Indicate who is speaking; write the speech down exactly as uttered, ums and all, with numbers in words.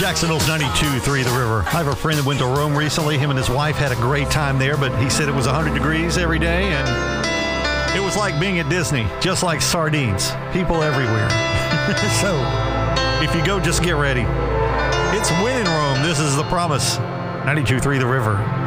Speaker 1: Jacksonville's ninety-two three The River. I have a friend that went to Rome recently. Him and his wife had a great time there, but he said it was one hundred degrees every day, and it was like being at Disney, just like sardines. People everywhere. So, if you go, just get ready. It's when in Rome. This is The Promise. ninety-two three The River.